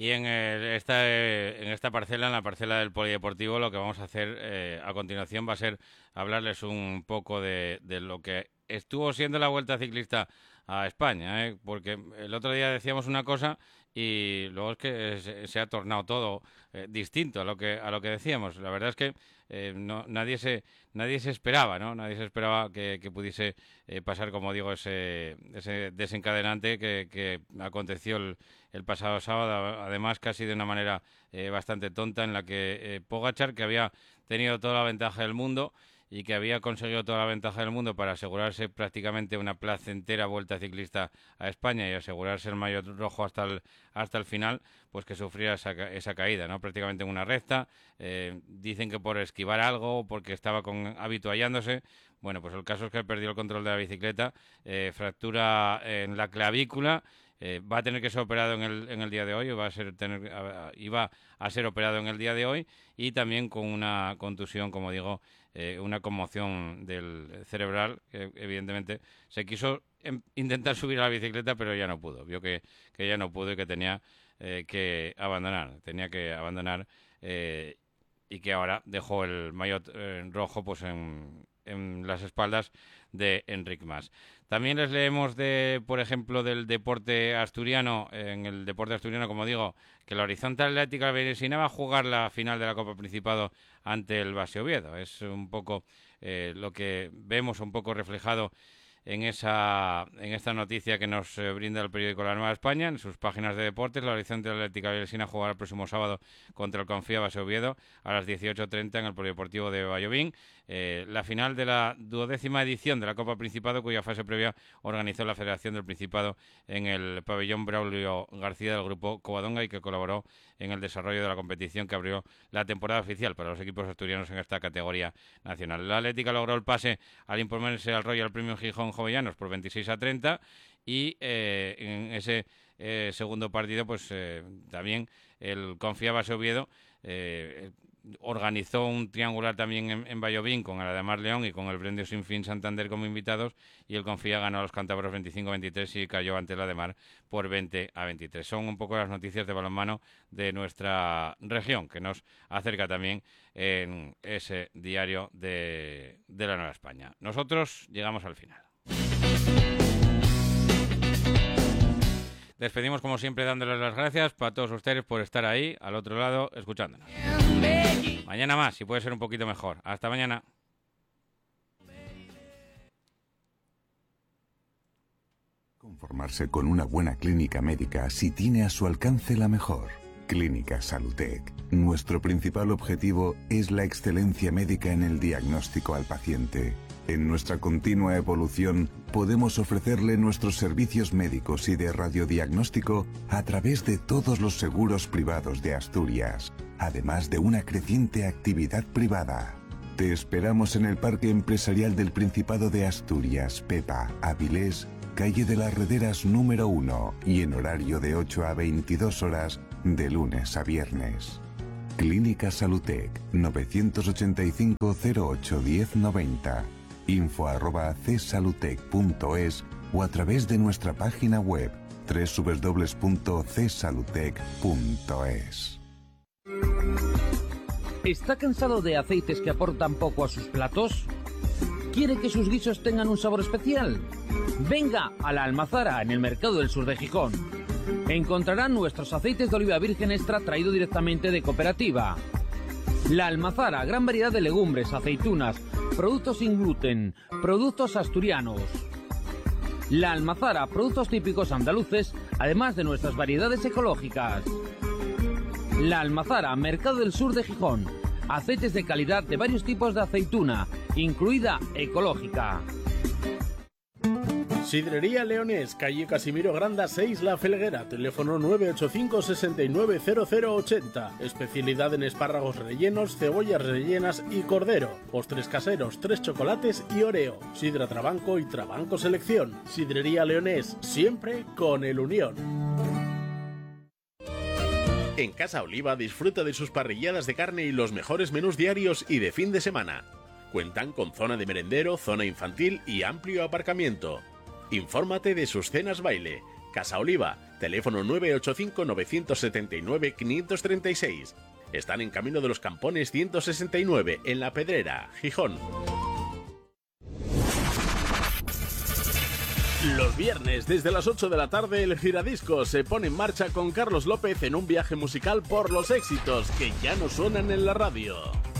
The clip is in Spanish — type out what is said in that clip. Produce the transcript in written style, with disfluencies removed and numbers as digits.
Y en esta parcela, en la parcela del Polideportivo, lo que vamos a hacer a continuación va a ser hablarles un poco de lo que estuvo siendo la Vuelta Ciclista a España, porque el otro día decíamos una cosa y luego es que se ha tornado todo distinto a lo que decíamos. La verdad es que nadie se esperaba, ¿no? Nadie se esperaba que pudiese pasar, como digo, ese desencadenante que aconteció el pasado sábado, además casi de una manera bastante tonta, en la que Pogačar, que había tenido toda la ventaja del mundo y que había conseguido toda la ventaja del mundo para asegurarse prácticamente una placentera Vuelta Ciclista a España y asegurarse el maillot rojo hasta el final, pues que sufriera esa caída, ¿no? Prácticamente en una recta. Dicen que por esquivar algo, porque estaba habituallándose. Bueno, pues el caso es que perdió el control de la bicicleta, fractura en la clavícula. Va a tener que ser operado en el día de hoy, iba a ser operado en el día de hoy, y también con una contusión, como digo, una conmoción del cerebral, que evidentemente se quiso intentar subir a la bicicleta, pero ya no pudo. Vio que ya no pudo y que tenía que abandonar. Y que ahora dejó el maillot rojo pues en las espaldas de Enric Mas. También les leemos por ejemplo, del deporte asturiano. En el deporte asturiano, como digo, que la Horizonte Atlética Beresina va a jugar la final de la Copa Principado ante el Base Oviedo. Es un poco lo que vemos un poco reflejado en esta noticia que nos brinda el periódico La Nueva España. En sus páginas de deportes, la Horizonte Atlética Beresina jugará el próximo sábado contra el Confía Base Oviedo a las 18:30 en el Polideportivo de Vallovín. La final de la 12ª edición de la Copa Principado, cuya fase previa organizó la Federación del Principado en el pabellón Braulio García del grupo Covadonga, y que colaboró en el desarrollo de la competición que abrió la temporada oficial para los equipos asturianos en esta categoría nacional. La Atlética logró el pase al imponerse al Royal Premium Gijón Jovellanos por 26-30, y en ese segundo partido pues también el Confía Base Oviedo organizó un triangular también en Vallovín con el Ademar León y con el Brendio Sinfín Santander como invitados, y el Confía ganó a los cántabros 25-23 y cayó ante el Ademar por 20-23. Son un poco las noticias de balonmano de nuestra región, que nos acerca también en ese diario de la Nueva España. Nosotros llegamos al final. Despedimos como siempre dándoles las gracias para todos ustedes por estar ahí, al otro lado, escuchándonos. Mañana más, si puede ser un poquito mejor. Hasta mañana. Conformarse con una buena clínica médica si tiene a su alcance la mejor. Clínica Salutec. Nuestro principal objetivo es la excelencia médica en el diagnóstico al paciente. En nuestra continua evolución podemos ofrecerle nuestros servicios médicos y de radiodiagnóstico a través de todos los seguros privados de Asturias, además de una creciente actividad privada. Te esperamos en el Parque Empresarial del Principado de Asturias, Pepa, Avilés, calle de las Rederas número 1, y en horario de 8 a 22 horas de lunes a viernes. Clínica Salutec, 985 08 1090. info@csalutec.es o a través de nuestra página web www.csalutec.es. ¿Está cansado de aceites que aportan poco a sus platos? ¿Quiere que sus guisos tengan un sabor especial? Venga a La Almazara, en el Mercado del Sur de Gijón. Encontrarán nuestros aceites de oliva virgen extra traído directamente de cooperativa. La Almazara, gran variedad de legumbres, aceitunas, productos sin gluten, productos asturianos. La Almazara, productos típicos andaluces, además de nuestras variedades ecológicas. La Almazara, Mercado del Sur de Gijón. Aceites de calidad de varios tipos de aceituna, incluida ecológica. Sidrería Leonés, calle Casimiro Granda 6, La Felguera, teléfono 985 69 0080. Especialidad en espárragos rellenos, cebollas rellenas y cordero. Postres caseros, 3 chocolates y Oreo. Sidra Trabanco y Trabanco Selección. Sidrería Leonés, siempre con el Unión. En Casa Oliva disfruta de sus parrilladas de carne y los mejores menús diarios y de fin de semana. Cuentan con zona de merendero, zona infantil y amplio aparcamiento. Infórmate de sus cenas baile. Casa Oliva, teléfono 985-979-536. Están en Camino de los Campones 169, en La Pedrera, Gijón. Los viernes, desde las 8 de la tarde, el Giradiscos se pone en marcha con Carlos López en un viaje musical por los éxitos que ya no suenan en la radio.